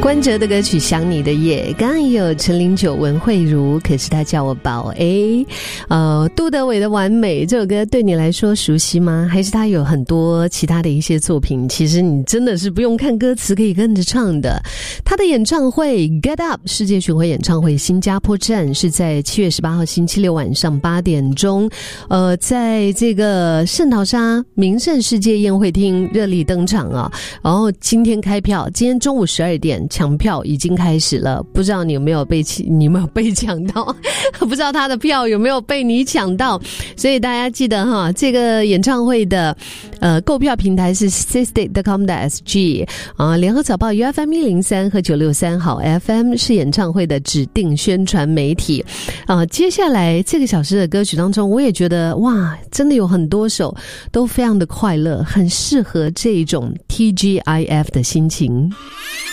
关喆的歌曲《想你的夜》，刚刚也有陈零九、文慧茹，可是他叫我宝 A。杜德伟的《完美》这首歌对你来说熟悉吗？还是他有很多其他的一些作品，其实你真的是不用看歌词可以跟着唱的。他的演唱会 Get Up 世界巡回演唱会新加坡站是在7月18号星期六晚上8点钟，在这个圣淘沙名胜世界宴会厅热力登场啊。然后今天开票，今天中午12点抢票已经开始了，不知道你有没有被抢到不知道他的票有没有被你抢到，所以大家记得哈，这个演唱会的购票平台是 sysdig.com.sg 联合早报 UFM 103和963好 FM 是演唱会的指定宣传媒体接下来这个小时的歌曲当中，我也觉得哇，真的有很多首都非常的快乐，很适合这种 TGIF 的心情。